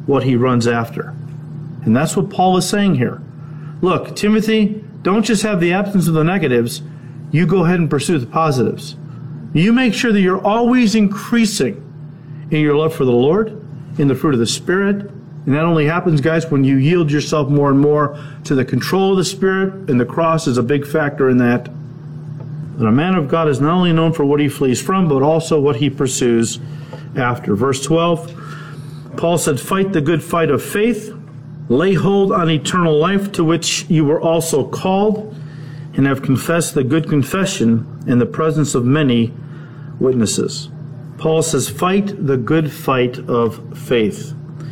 what he runs after. And that's what Paul is saying here. Look, Timothy, don't just have the absence of the negatives. You go ahead and pursue the positives. You make sure that you're always increasing in your love for the Lord, in the fruit of the Spirit. And that only happens, guys, when you yield yourself more and more to the control of the Spirit, and the cross is a big factor in that. But a man of God is not only known for what he flees from, but also what he pursues after. Verse 12, Paul said, fight the good fight of faith, lay hold on eternal life, to which you were also called, and have confessed the good confession in the presence of many witnesses. Paul says, fight the good fight of faith.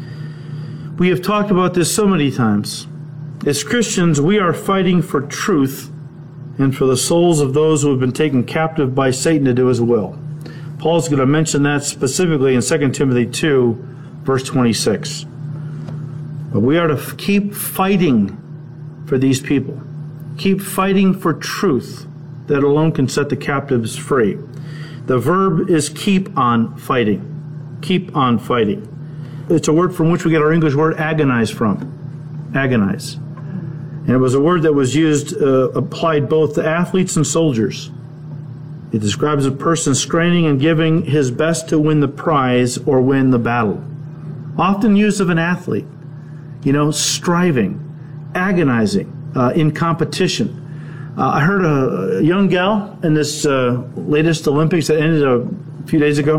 We have talked about this so many times. As Christians, we are fighting for truth and for the souls of those who have been taken captive by Satan to do his will. Paul's going to mention that specifically in 2 Timothy 2, verse 26. But we are to keep fighting for these people. Keep fighting for truth that alone can set the captives free. The verb is keep on fighting. Keep on fighting. It's a word from which we get our English word agonize from. Agonize. And it was a word that was used, applied both to athletes and soldiers. It describes a person straining and giving his best to win the prize or win the battle. Often used of an athlete. Striving, agonizing, in competition. I heard a young gal in this latest Olympics that ended a few days ago.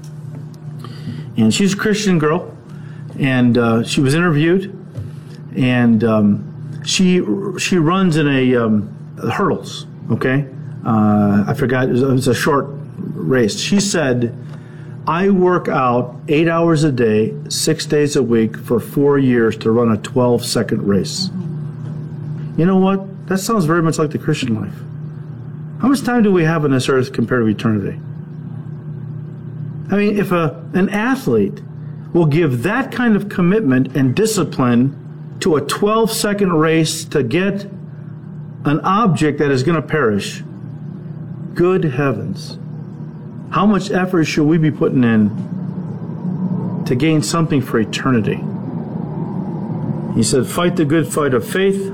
And she's a Christian girl. And she was interviewed. And she runs in a hurdles, okay? I forgot, it was a short race. She said, I work out 8 hours a day, 6 days a week for 4 years to run a 12-second race. You know what? That sounds very much like the Christian life. How much time do we have on this earth compared to eternity? I mean, if an athlete will give that kind of commitment and discipline to a 12-second race to get an object that is going to perish, good heavens, how much effort should we be putting in to gain something for eternity? He said, fight the good fight of faith,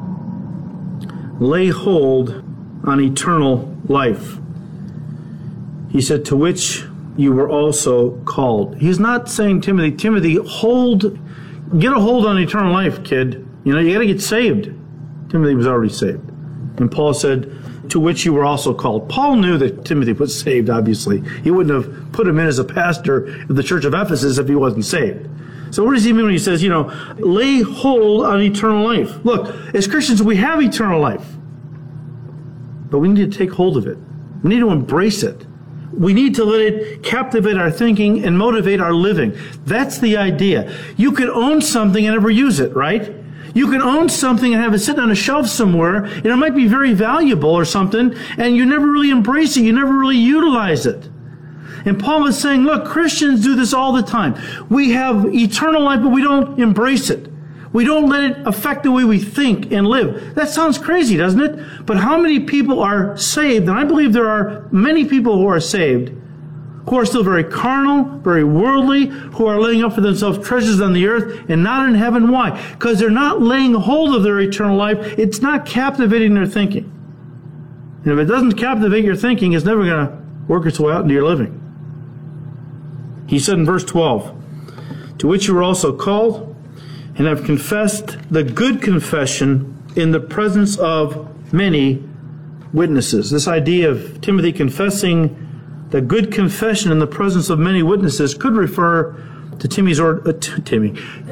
lay hold on eternal life. He said, to which you were also called. He's not saying, Timothy, get a hold on eternal life, kid. You got to get saved. Timothy was already saved. And Paul said, to which you were also called. Paul knew that Timothy was saved, obviously. He wouldn't have put him in as a pastor of the church of Ephesus if he wasn't saved. So what does he mean when he says, lay hold on eternal life? Look, as Christians, we have eternal life. But we need to take hold of it. We need to embrace it. We need to let it captivate our thinking and motivate our living. That's the idea. You can own something and never use it, right? You can own something and have it sitting on a shelf somewhere, and it might be very valuable or something, and you never really embrace it. You never really utilize it. And Paul is saying, look, Christians do this all the time. We have eternal life, but we don't embrace it. We don't let it affect the way we think and live. That sounds crazy, doesn't it? But how many people are saved? And I believe there are many people who are saved who are still very carnal, very worldly, who are laying up for themselves treasures on the earth and not in heaven. Why? Because they're not laying hold of their eternal life. It's not captivating their thinking. And if it doesn't captivate your thinking, it's never going to work its way out into your living. He said in verse 12, to which you were also called, and have confessed the good confession in the presence of many witnesses. This idea of Timothy confessing the good confession in the presence of many witnesses could refer to Timmy's ordination.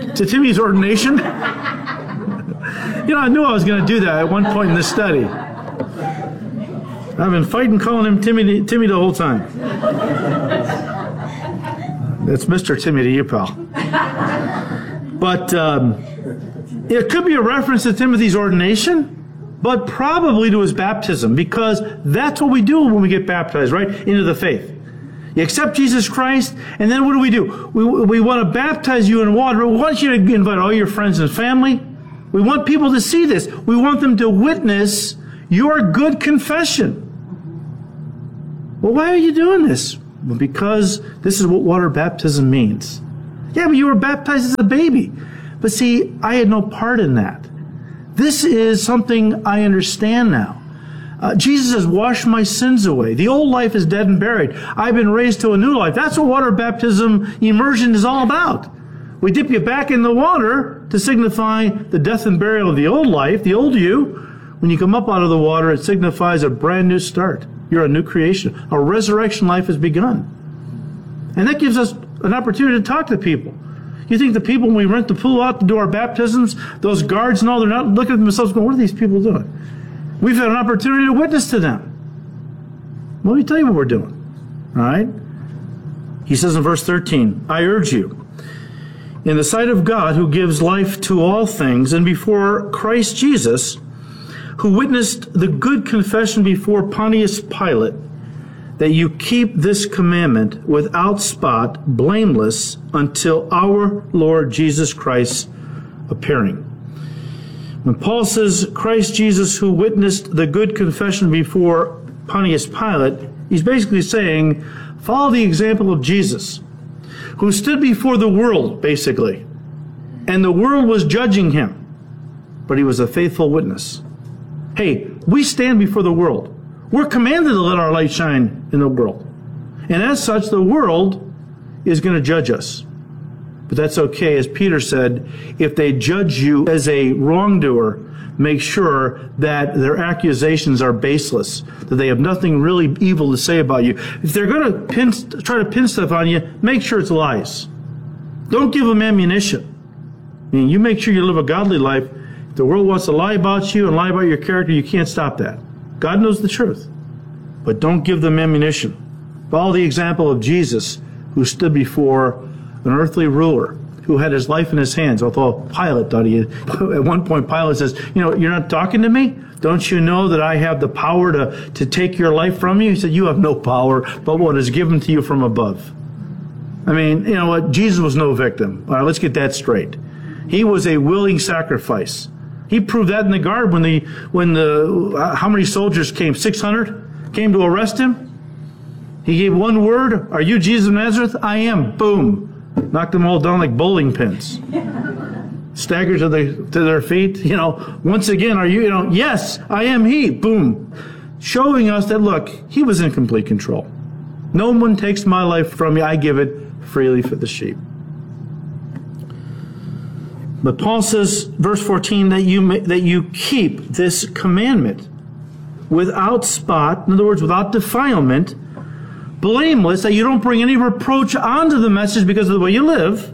I knew I was going to do that at one point in this study. I've been fighting calling him Timmy the whole time. That's Mr. Timmy to you, pal. But it could be a reference to Timothy's ordination, but probably to his baptism, because that's what we do when we get baptized, right? Into the faith. You accept Jesus Christ, and then what do? We want to baptize you in water. We want you to invite all your friends and family. We want people to see this. We want them to witness your good confession. Well, why are you doing this? Well, because this is what water baptism means. Yeah, but you were baptized as a baby. But see, I had no part in that. This is something I understand now. Jesus has washed my sins away. The old life is dead and buried. I've been raised to a new life. That's what water baptism immersion is all about. We dip you back in the water to signify the death and burial of the old life, the old you. When you come up out of the water, it signifies a brand new start. You're a new creation. A resurrection life has begun. And that gives us an opportunity to talk to people. You think the people, when we rent the pool out to do our baptisms, those guards and all, they're not looking at themselves going, what are these people doing? We've had an opportunity to witness to them. Well, let me tell you what we're doing. All right? He says in verse 13, I urge you, in the sight of God who gives life to all things, and before Christ Jesus, who witnessed the good confession before Pontius Pilate, that you keep this commandment without spot, blameless, until our Lord Jesus Christ appearing. When Paul says Christ Jesus who witnessed the good confession before Pontius Pilate, he's basically saying, follow the example of Jesus, who stood before the world, basically, and the world was judging him, but he was a faithful witness. Hey, we stand before the world. We're commanded to let our light shine in the world. And as such, the world is going to judge us. But that's okay. As Peter said, if they judge you as a wrongdoer, make sure that their accusations are baseless, that they have nothing really evil to say about you. If they're going to try to pin stuff on you, make sure it's lies. Don't give them ammunition. I mean, you make sure you live a godly life. If the world wants to lie about you and lie about your character, you can't stop that. God knows the truth. But don't give them ammunition. Follow the example of Jesus, who stood before an earthly ruler who had his life in his hands, although Pilate thought he had. At one point, Pilate says, you're not talking to me? Don't you know that I have the power to take your life from you? He said, you have no power but what is given to you from above. I mean, you know what? Jesus was no victim. All right, let's get that straight. He was a willing sacrifice. He proved that in the garden when the how many soldiers came? 600 came to arrest him. He gave one word, are you Jesus of Nazareth? I am. Boom. Knocked them all down like bowling pins. Staggered to their feet. Once again, are you, yes, I am he. Boom. Showing us that, look, he was in complete control. No one takes my life from me. I give it freely for the sheep. But Paul says, verse 14, that you keep this commandment without spot, in other words, without defilement, blameless, that you don't bring any reproach onto the message because of the way you live,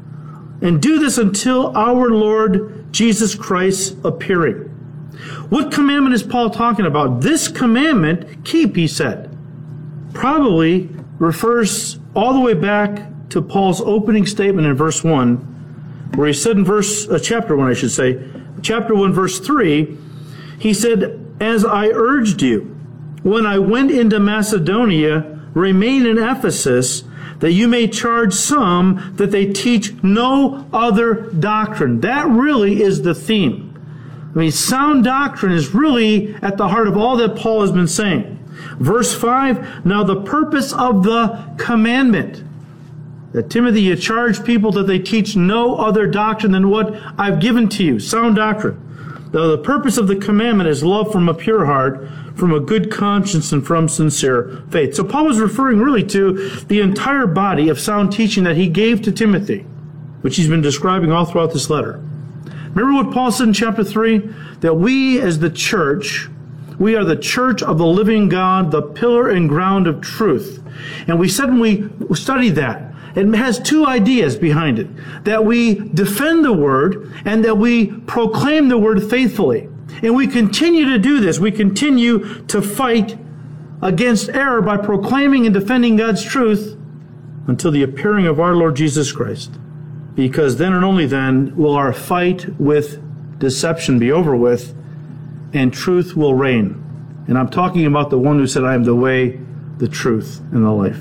and do this until our Lord Jesus Christ appearing. What commandment is Paul talking about? This commandment, keep, he said, probably refers all the way back to Paul's opening statement in verse 1, where he said in chapter 1, I should say, chapter 1, verse 3, he said, as I urged you, when I went into Macedonia, remain in Ephesus, that you may charge some that they teach no other doctrine. That really is the theme. I mean, sound doctrine is really at the heart of all that Paul has been saying. Verse 5, now the purpose of the commandment, that Timothy, you charge people that they teach no other doctrine than what I've given to you, sound doctrine. Now, the purpose of the commandment is love from a pure heart, from a good conscience, and from sincere faith. So Paul was referring really to the entire body of sound teaching that he gave to Timothy, which he's been describing all throughout this letter. Remember what Paul said in chapter 3? That we as the church, we are the church of the living God, the pillar and ground of truth. And we said when we studied that, it has two ideas behind it. That we defend the word and that we proclaim the word faithfully. And we continue to do this. We continue to fight against error by proclaiming and defending God's truth until the appearing of our Lord Jesus Christ. Because then and only then will our fight with deception be over with and truth will reign. And I'm talking about the one who said, I am the way, the truth, and the life.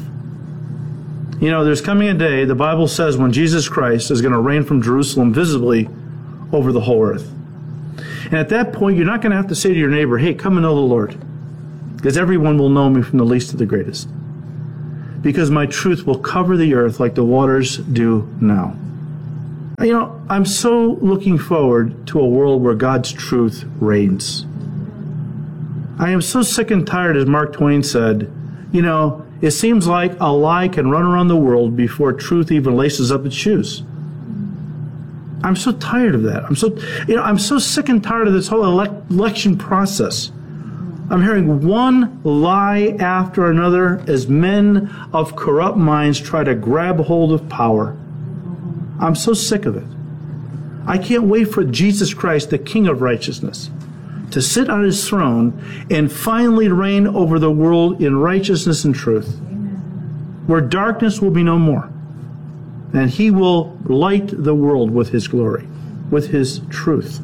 There's coming a day, the Bible says, when Jesus Christ is going to reign from Jerusalem visibly over the whole earth. And at that point, you're not going to have to say to your neighbor, hey, come and know the Lord. Because everyone will know me from the least to the greatest. because my truth will cover the earth like the waters do now. You know, I'm so looking forward to a world where God's truth reigns. I am so sick and tired, as Mark Twain said, you know, it seems like a lie can run around the world before truth even laces up its shoes. I'm so tired of that. I'm so sick and tired of this whole election process. I'm hearing one lie after another as men of corrupt minds try to grab hold of power. I'm so sick of it. I can't wait for Jesus Christ, the King of righteousness, to sit on his throne and finally reign over the world in righteousness and truth, where darkness will be no more. And he will light the world with his glory, with his truth.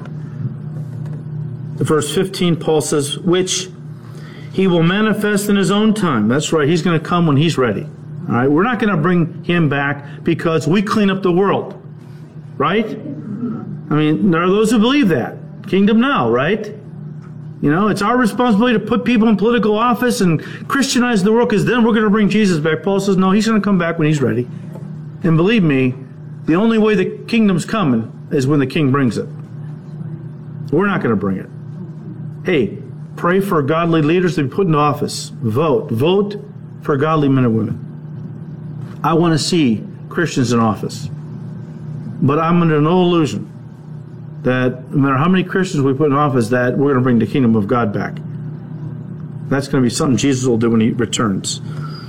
Verse 15, Paul says, which he will manifest in his own time. That's right, he's going to come when he's ready. All right, we're not going to bring him back because we clean up the world, right? I mean, there are those who believe that. Kingdom now, right? You know, it's our responsibility to put people in political office and Christianize the world because then we're going to bring Jesus back. Paul says, no, he's going to come back when he's ready. And believe me, the only way the kingdom's coming is when the king brings it. We're not going to bring it. Hey, pray for godly leaders to be put into office. Vote. Vote for godly men and women. I want to see Christians in office. But I'm under no illusion that no matter how many Christians we put in office, that we're going to bring the kingdom of God back. That's going to be something Jesus will do when he returns.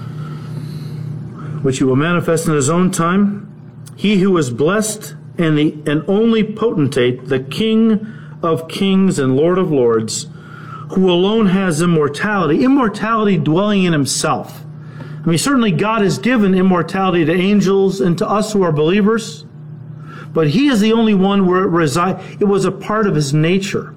Which he will manifest in his own time. He who is blessed and only potentate, the King of kings and Lord of lords, who alone has immortality dwelling in himself. I mean, certainly God has given immortality to angels and to us who are believers, but he is the only one where it resides. It was a part of his nature.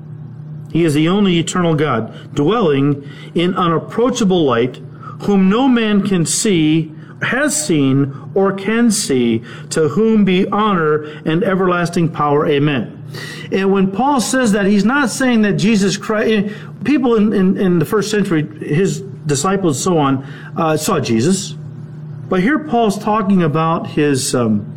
He is the only eternal God, dwelling in unapproachable light, whom no man can see, has seen, or can see, to whom be honor and everlasting power. Amen. And when Paul says that, he's not saying that Jesus Christ, people in the first century, his disciples and so on, saw Jesus. But here Paul's talking about his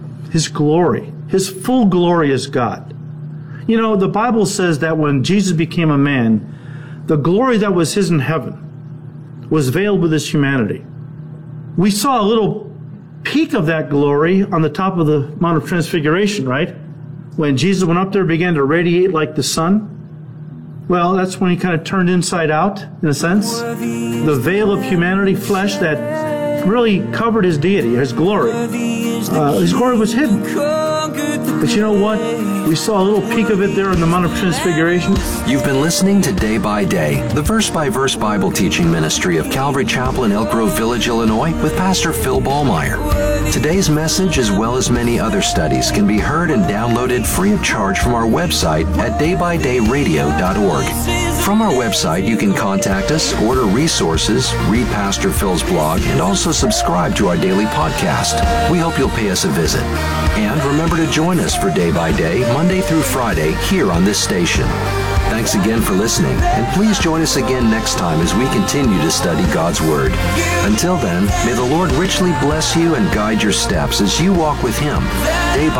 glory, his full glory as God. You know, the Bible says that when Jesus became a man, the glory that was his in heaven was veiled with his humanity. We saw a little peek of that glory on the top of the Mount of Transfiguration, right? When Jesus went up there and began to radiate like the sun. Well, that's when he kind of turned inside out, in a sense. The veil of humanity, flesh, that really covered his deity, his glory. His glory was hidden. But you know what? We saw a little peek of it there on the Mount of Transfiguration. You've been listening to Day by Day, the verse-by-verse Bible teaching ministry of Calvary Chapel in Elk Grove Village, Illinois, with Pastor Phil Ballmeyer. Today's message, as well as many other studies, can be heard and downloaded free of charge from our website at daybydayradio.org. From our website, you can contact us, order resources, read Pastor Phil's blog, and also subscribe to our daily podcast. We hope you'll pay us a visit. And remember to join us for Day by Day, Monday through Friday, here on this station. Thanks again for listening, and please join us again next time as we continue to study God's Word. Until then, may the Lord richly bless you and guide your steps as you walk with Him day by